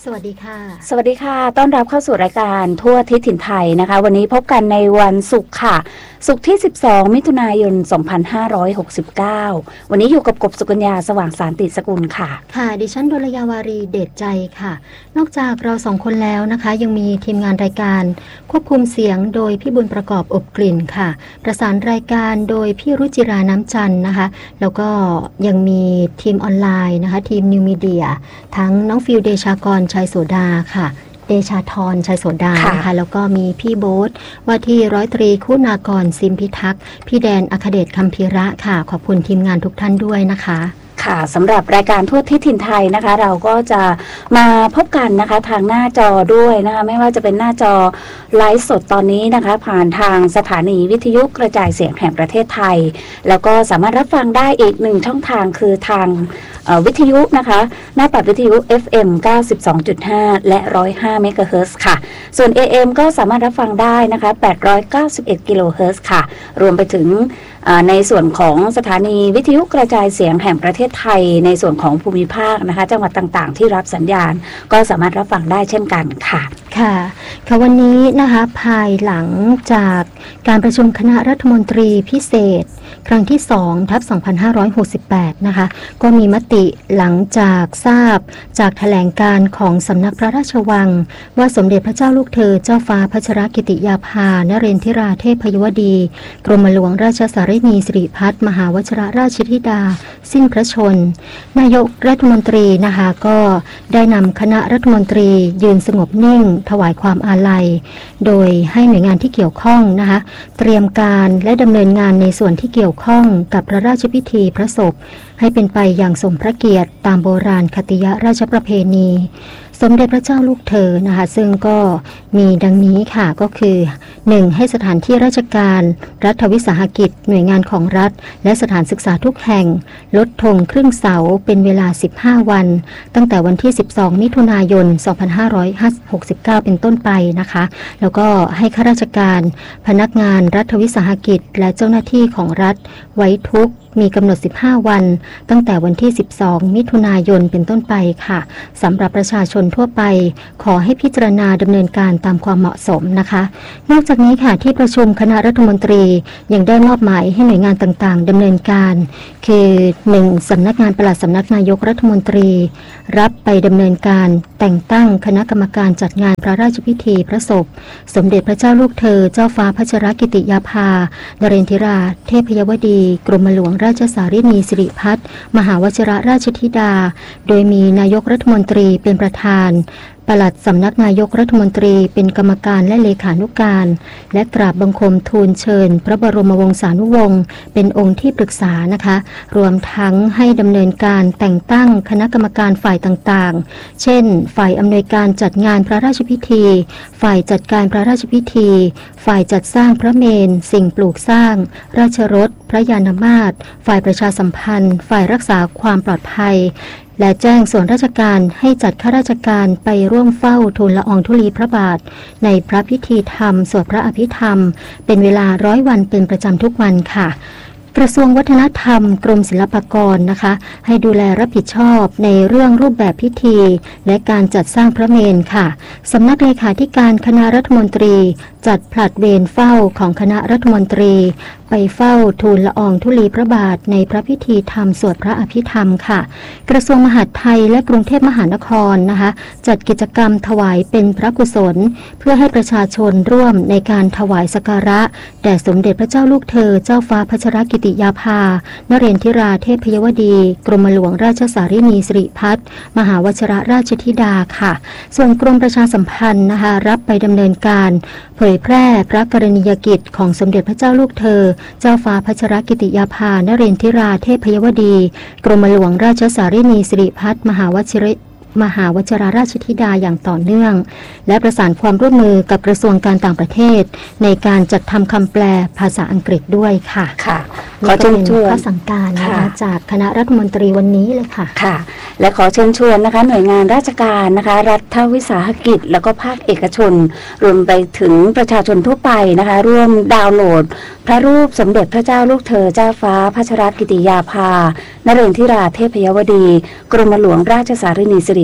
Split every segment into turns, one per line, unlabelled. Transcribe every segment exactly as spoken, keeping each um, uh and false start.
สวัสดีค่ะ
สวัสดีค่ะต้อนรับเข้าสู่รายการทั่วทิศถิ่นไทยนะคะวันนี้พบกันในวันศุกร์ค่ะศุกร์ที่สิบสองมิถุนายนสองพันห้าร้อยหกสิบเก้าวันนี้อยู่กับกบสุกัญญาสว่างสารติสกุลค่ะ
ค่ะดิฉันดลยาวารีเดชใจค่ะนอกจากเราสองคนแล้วนะคะยังมีทีมงานรายการควบคุมเสียงโดยพี่บุญประกอบอบกลิ่นค่ะประสานรายการโดยพี่รุจิราน้ำจันทร์นะคะแล้วก็ยังมีทีมออนไลน์นะคะทีมนิวมีเดียทั้งน้องฟิวเดชากรชัยโสดาค่ะเดชาธรชัยโสดานะคะแล้วก็มีพี่โบ๊ทว่าที่ร้อยตรีคุณากรซิมพิทักษ์พี่แดนอัคเดชคัมภีระค่ะขอบคุณทีมงานทุกท่านด้วยนะคะ
ค่ะสำหรับรายการทั่วทิศถิ่นไทยนะคะเราก็จะมาพบกันนะคะทางหน้าจอด้วยนะคะไม่ว่าจะเป็นหน้าจอไลฟ์สดตอนนี้นะคะผ่านทางสถานีวิทยุกระจายเสียงแห่งประเทศไทยแล้วก็สามารถรับฟังได้อีกหนึ่งช่องทางคือทางวิทยุนะคะหน้าปัดวิทยุ เอฟ เอ็ม เก้าสิบสองจุดห้า และ หนึ่งร้อยห้า เมกะเฮิรตซ์ค่ะส่วน เอ เอ็ม ก็สามารถรับฟังได้นะคะแปดร้อยเก้าสิบเอ็ดกิโลเฮิรตซ์ค่ะรวมไปถึงในส่วนของสถานีวิทยุกระจายเสียงแห่งประเทศไทยในส่วนของภูมิภาคนะคะจังหวัดต่างๆที่รับสัญญาณก็สามารถรับฟังได้เช่นกันค่ะ
ค่ะค่ะวันนี้นะคะภายหลังจากการประชุมคณะรัฐมนตรีพิเศษครั้งที่สองทับสองพันห้าร้อยหกสิบแปดนะคะก็มีมติหลังจากทราบจากแถลงการของสำนักพระราชวังว่าสมเด็จพระเจ้าลูกเธอเจ้าฟ้าพัชรกิติยาภานเรนทิราเทพยวดีกรมหลวงราชสารินีสิริพัฒน์มหาวชิรราชธิดาสิ้นพระชนนายกรัฐมนตรีนะคะก็ได้นำคณะรัฐมนตรียืนสงบนิ่งถวายความอาลัยโดยให้หน่วยงานที่เกี่ยวข้องนะคะเตรียมการและดำเนินงานในส่วนที่เกี่ยวข้องกับพระราชพิธีพระศพให้เป็นไปอย่างสมพระเกียรติตามโบราณคติยราชประเพณีสมเด็จพระเจ้าลูกเธอนะคะซึ่งก็มีดังนี้ค่ะก็คือ หนึ่ง. ให้สถานที่ราชการรัฐวิสาหกิจหน่วยงานของรัฐและสถานศึกษาทุกแห่งลดธงครึ่งเสาเป็นเวลาสิบห้าวันตั้งแต่วันที่สิบสองมิถุนายนสองพันห้าร้อยหกสิบเก้าเป็นต้นไปนะคะแล้วก็ให้ข้าราชการพนักงานรัฐวิสาหกิจและเจ้าหน้าที่ของรัฐไว้ทุกข์มีกำหนดสิบห้าวันตั้งแต่วันที่สิบสองมิถุนายนเป็นต้นไปค่ะสำหรับประชาชนทั่วไปขอให้พิจารณาดำเนินการตามความเหมาะสมนะคะนอกจากนี้ค่ะที่ประชุมคณะรัฐมนตรียังได้มอบหมายให้หน่วยงานต่างๆดำเนินการคือ หนึ่ง. สำนักงานปลัดสำนักนายกรัฐมนตรีรับไปดำเนินการแต่งตั้งคณะกรรมการจัดงานพระราชพิธีพระศพสมเด็จพระเจ้าลูกเธอเจ้าฟ้าพัชรกิติยาภานเรนทิราเทพยวดีกรมหลวงราชสารินีสิริพัฒน์มหาวชิรราชธิดาโดยมีนายกรัฐมนตรีเป็นประธานปลัดสำนักนายกรัฐมนตรีเป็นกรรมการและเลขานุการและกราบบังคมทูลเชิญพระบรมวงศานุวงศ์เป็นองค์ที่ปรึกษานะคะรวมทั้งให้ดำเนินการแต่งตั้งคณะกรรมการฝ่ายต่างๆเช่นฝ่ายอำนวยการจัดงานพระราชพิธีฝ่ายจัดการพระราชพิธีฝ่ายจัดสร้างพระเมรุสิ่งปลูกสร้างราชรถพระยานมาตรฝ่ายประชาสัมพันธ์ฝ่ายรักษาความปลอดภัยและแจ้งส่วนราชการให้จัดข้าราชการไปร่วมเฝ้าทูลละอองธุลีพระบาทในพระพิธีธรรมสวดพระอภิธรรมเป็นเวลาร้อยวันเป็นประจำทุกวันค่ะกระทรวงวัฒนธรรมกรมศิลปากรนะคะให้ดูแลรับผิดชอบในเรื่องรูปแบบพิธีและการจัดสร้างพระเมรุค่ะสำนักเลขาธิการคณะรัฐมนตรีจัดผลัดเวรเฝ้าของคณะรัฐมนตรีไปเฝ้าทูลละอองธุลีพระบาทในพระพิธีธรรมสวดพระอภิธรรมค่ะกระทรวงมหาดไทยและกรุงเทพมหานครนะคะจัดกิจกรรมถวายเป็นพระกุศลเพื่อให้ประชาชนร่วมในการถวายสักการะแด่สมเด็จพระเจ้าลูกเธอเจ้าฟ้าพัชรกิติยาภานเรนทิราเทพยวดีกรมหลวงราชสารินีสิริพัฒน์มหาวชิรราชธิดาค่ะส่วนกรมประชาสัมพันธ์นะคะรับไปดำเนินการเผยแพร่พระกรณียกิจของสมเด็จพระเจ้าลูกเธอเจ้าฟ้าพัชรกิติยาภานเรนทิราเทพยวดีกรมหลวงราชสารินีสิริพัฒน์มหาวชิร มหาวชิรราชธิดาอย่างต่อเนื่องและประสานความร่วมมือกับกระทรวงการต่างประเทศในการจัดทำคำแปลภาษาอังกฤษด้วยค่ะ
ค่ะ
ขอเชิญชวนข้อสั่งการนะคะจากคณะรัฐมนตรีวันนี้เลยค่ะ
ค่ะและขอเชิญชวนนะคะหน่วยงานราชการนะคะรัฐวิสาหกิจแล้วก็ภาคเอกชนรวมไปถึงประชาชนทั่วไปนะคะร่วมดาวน์โหลดพระรูปสมเด็จพระเจ้าลูกเธอเจ้าฟ้าพัชรกิติยาภานเรนทิราเทพยวดีกรมหลวงราชสารินีสิริ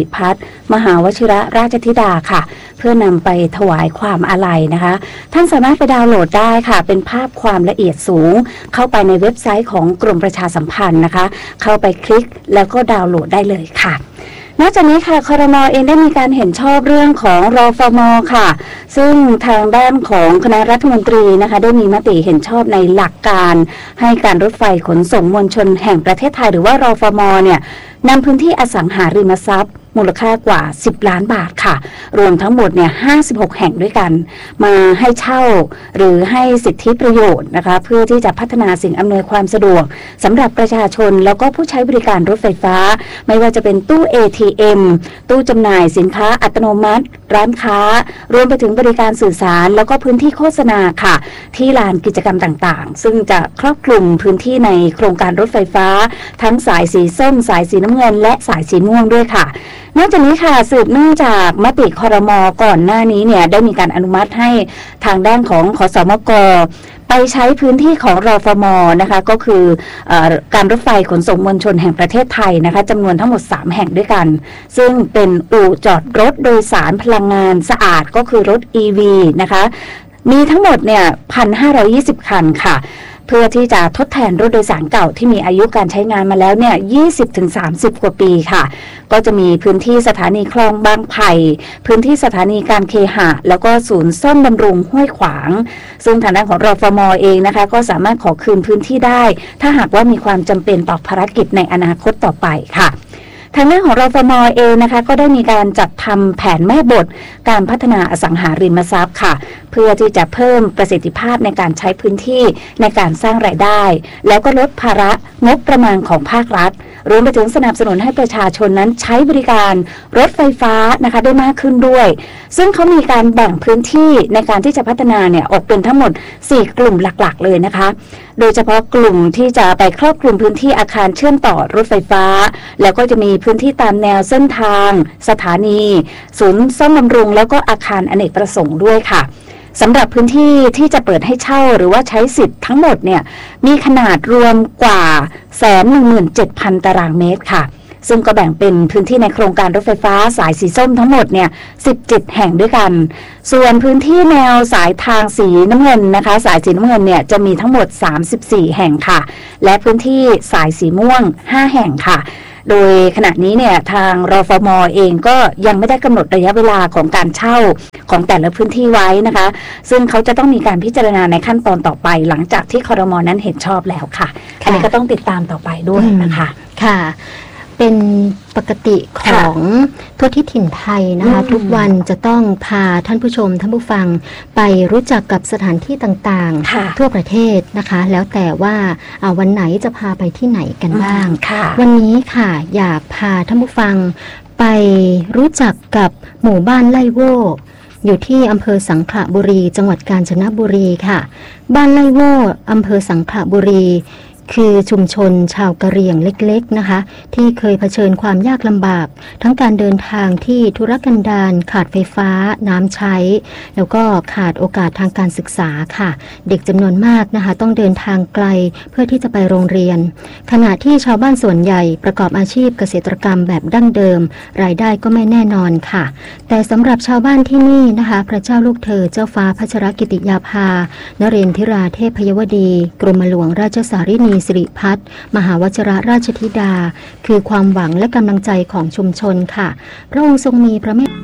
ริพัฒน์มหาวชิระราชธิดาค่ะเพื่อนำไปถวายความอาลัยนะคะท่านสามารถไปดาวน์โหลดได้ค่ะเป็นภาพความละเอียดสูงเข้าไปในเว็บไซต์ของกรมประชาสัมพันธ์นะคะเข้าไปคลิกแล้วก็ดาวน์โหลดได้เลยค่ะนอกจากนี้ค่ะครม.เองได้มีการเห็นชอบเรื่องของรฟม.ค่ะซึ่งทางด้านของคณะรัฐมนตรีนะคะได้มีมติเห็นชอบในหลักการให้การรถไฟขนส่งมวลชนแห่งประเทศไทยหรือว่ารฟม.เนี่ยนำพื้นที่อสังหาริมทรัพย์มูลค่ากว่าสิบล้านบาทค่ะรวมทั้งหมดเนี่ยห้าสิบหกแห่งด้วยกันมาให้เช่าหรือให้สิทธิประโยชน์นะคะเพื่อที่จะพัฒนาสิ่งอำนวยความสะดวกสำหรับประชาชนแล้วก็ผู้ใช้บริการรถไฟฟ้าไม่ว่าจะเป็นตู้ เอ ที เอ็ม ตู้จำหน่ายสินค้าอัตโนมัติร้านค้ารวมไปถึงบริการสื่อสารแล้วก็พื้นที่โฆษณาค่ะที่ลานกิจกรรมต่างๆซึ่งจะครอบคลุมพื้นที่ในโครงการรถไฟฟ้าทั้งสายสีส้มสายสีน้ำเงินและสายสีม่วงด้วยค่ะนอกจากนี้ค่ะสืบเนื่องจากมติครม.ก่อนหน้านี้เนี่ยได้มีการอนุมัติให้ทางด้านของขสมก.ไปใช้พื้นที่ของรฟม.นะคะก็คือเอ่อการรถไฟขนส่งมวลชนแห่งประเทศไทยนะคะจำนวนทั้งหมดสามแห่งด้วยกันซึ่งเป็นอู่จอดรถโดยสารพลังงานสะอาดก็คือรถ อี วี นะคะมีทั้งหมดเนี่ย หนึ่งพันห้าร้อยยี่สิบ คันค่ะเพื่อที่จะทดแทนรถโดยสารเก่าที่มีอายุการใช้งานมาแล้วเนี่ย ยี่สิบถึงสามสิบ กว่าปีค่ะก็จะมีพื้นที่สถานีคลองบางไผ่พื้นที่สถานีการเคหะแล้วก็ศูนย์ซ่อมบำรุงห้วยขวางซึ่งทางด้านของรฟม.เองนะคะก็สามารถขอคืนพื้นที่ได้ถ้าหากว่ามีความจำเป็นต่อภารกิจในอนาคตต่อไปค่ะทางด้านของรฟม.เองนะคะก็ได้มีการจัดทำแผนแม่บทการพัฒนาอสังหาริมทรัพย์ค่ะเพื่อที่จะเพิ่มประสิทธิภาพในการใช้พื้นที่ในการสร้างรายได้แล้วก็ลดภาระงบประมาณของภาครัฐรวมไปถึงสนับสนุนให้ประชาชนนั้นใช้บริการรถไฟฟ้านะคะได้มากขึ้นด้วยซึ่งเขามีการแบ่งพื้นที่ในการที่จะพัฒนาเนี่ยออกเป็นทั้งหมดสี่กลุ่มหลักๆเลยนะคะโดยเฉพาะกลุ่มที่จะไปครอบคลุมพื้นที่อาคารเชื่อมต่อรถไฟฟ้าแล้วก็จะมีพื้นที่ตามแนวเส้นทางสถานีศูนย์ซ่อมบำรุงแล้วก็อาคารอเนกประสงค์ด้วยค่ะสำหรับพื้นที่ที่จะเปิดให้เช่าหรือว่าใช้สิทธิ์ทั้งหมดเนี่ยมีขนาดรวมกว่า หนึ่งแสนหนึ่งหมื่นเจ็ดพัน ตารางเมตรค่ะซึ่งก็แบ่งเป็นพื้นที่ในโครงการรถไฟฟ้าสายสีส้มทั้งหมดเนี่ยสิบเจ็ดแห่งด้วยกันส่วนพื้นที่แนวสายทางสีน้ำเงินนะคะสายสีน้ำเงินเนี่ยจะมีทั้งหมดสามสิบสี่แห่งค่ะและพื้นที่สายสีม่วงห้าแห่งค่ะโดยขณะนี้เนี่ยทางรฟม.เองก็ยังไม่ได้กำหนดระยะเวลาของการเช่าของแต่ละพื้นที่ไว้นะคะซึ่งเขาจะต้องมีการพิจารณาในขั้นตอนต่อไปหลังจากที่ครม.นั้นเห็นชอบแล้วค่ะอันนี้ก็ต้องติดตามต่อไปด้วยนะคะ
ค่ะเป็นปกติของทั่วทิศถิ่นไทยนะคะทุกวันจะต้องพาท่านผู้ชมท่านผู้ฟังไปรู้จักกับสถานที่ต่างๆทั่วประเทศนะคะแล้วแต่ว่าวันไหนจะพาไปที่ไหนกันบ้างวันนี้ค่ะอยากพาท่านผู้ฟังไปรู้จักกับหมู่บ้านไล่โว่อยู่ที่อำเภอสังขละบุรีจังหวัดกาญจนบุรีค่ะบ้านไล่โว่อำเภอสังขละบุรีคือชุมชนชาวกะเหรี่ยงเล็กๆนะคะที่เคยเผชิญความยากลำบากทั้งการเดินทางที่ทุรกันดารขาดไฟฟ้าน้ำใช้แล้วก็ขาดโอกาสทางการศึกษาค่ะเด็กจำนวนมากนะคะต้องเดินทางไกลเพื่อที่จะไปโรงเรียนขณะที่ชาวบ้านส่วนใหญ่ประกอบอาชีพเกษตรกรรมแบบดั้งเดิมรายได้ก็ไม่แน่นอนค่ะแต่สำหรับชาวบ้านที่นี่นะคะพระเจ้าลูกเธอเจ้าฟ้าพัชรกิติยาภานเรนทิราเทพยวดีกรมหลวงราชสารินีสิริพัฒน์มหาวชิรราชธิดาคือความหวังและกำลังใจของชุมชนค่ะพระองค์ทรงมีพระเมต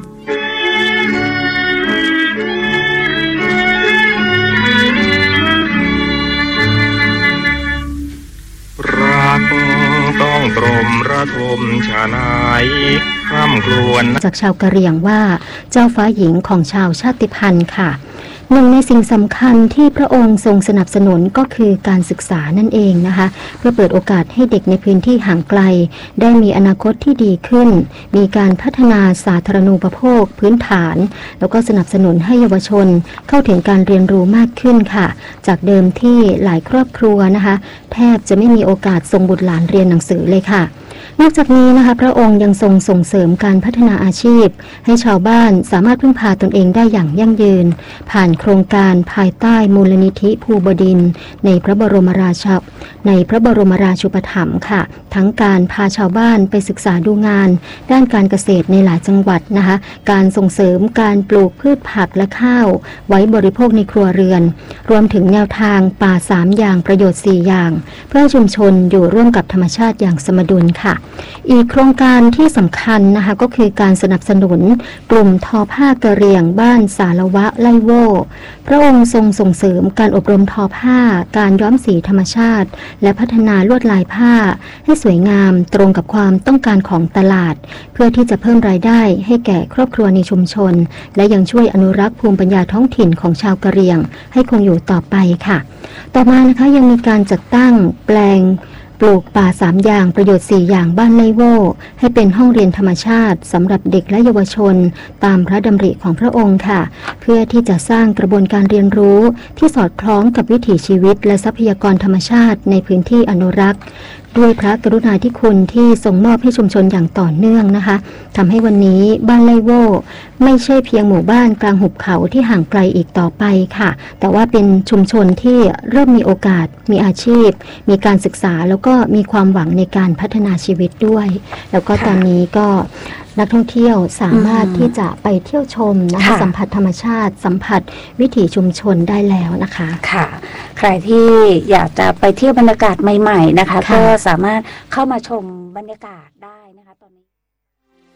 รักต้องตรมระทมชานายคร่ำครวญ
จากชาวกะเหรี่ยงว่าเจ้าฟ้าหญิงของชาวชาติพันธุ์ค่ะหนึ่งในสิ่งสำคัญที่พระองค์ทรงสนับสนุนก็คือการศึกษานั่นเองนะคะเพื่อเปิดโอกาสให้เด็กในพื้นที่ห่างไกลได้มีอนาคตที่ดีขึ้นมีการพัฒนาสาธารณูปโภคพื้นฐานแล้วก็สนับสนุนให้เยาวชนเข้าถึงการเรียนรู้มากขึ้นค่ะจากเดิมที่หลายครอบครัวนะคะแทบจะไม่มีโอกาสส่งบุตรหลานเรียนหนังสือเลยค่ะนอกจากนี้นะคะพระองค์ยังทรงส่งเสริมการพัฒนาอาชีพให้ชาวบ้านสามารถพึ่งพาตนเองได้อย่างยั่งยืนผ่านโครงการภายใต้มูลนิธิภูบดินทร์ในพระบรมราชาในพระบรมราชูปถัมภ์ค่ะทั้งการพาชาวบ้านไปศึกษาดูงานด้านการเกษตรในหลายจังหวัดนะคะการส่งเสริมการปลูกพืชผักและข้าวไว้บริโภคในครัวเรือนรวมถึงแนวทางป่าสามอย่างประโยชน์สี่อย่างเพื่อชุมชนอยู่ร่วมกับธรรมชาติอย่างสมดุลค่ะอีกโครงการที่สำคัญนะคะก็คือการสนับสนุนกลุ่มทอผ้ากะเหรี่ยงบ้านสารวะไล่โวพระองค์ทรงส่งเสริมการอบรมทอผ้าการย้อมสีธรรมชาติและพัฒนาลวดลายผ้าให้สวยงามตรงกับความต้องการของตลาดเพื่อที่จะเพิ่มรายได้ให้แก่ครอบครัวในชุมชนและยังช่วยอนุรักษ์ภูมิปัญญาท้องถิ่นของชาวกะเหรี่ยงให้คงอยู่ต่อไปค่ะต่อมานะคะยังมีการจัดตั้งแปลงปลูกป่าสามอย่างประโยชน์สี่อย่างบ้านไล่โวให้เป็นห้องเรียนธรรมชาติสำหรับเด็กและเยาวชนตามพระดำริของพระองค์ค่ะเพื่อที่จะสร้างกระบวนการเรียนรู้ที่สอดคล้องกับวิถีชีวิตและทรัพยากรธรรมชาติในพื้นที่อนุรักษ์ด้วยพระกรุณาธิคุณที่ทรงมอบให้ชุมชนอย่างต่อเนื่องนะคะทำให้วันนี้บ้านไล่โวไม่ใช่เพียงหมู่บ้านกลางหุบเขาที่ห่างไกลอีกต่อไปค่ะแต่ว่าเป็นชุมชนที่เริ่มมีโอกาสมีอาชีพมีการศึกษาแล้วก็มีความหวังในการพัฒนาชีวิตด้วยแล้วก็ตอนนี้ก็นักท่องเที่ยวสามารถที่จะไปเที่ยวชมนะคะสัมผัสธรรมชาติสัมผัสวิถีชุมชนได้แล้วนะคะ
ค่ะใครที่อยากจะไปเที่ยวบรรยากาศใหม่ๆนะคะก็สามารถเข้ามาชมบรรยากาศได้นะคะตอนนี้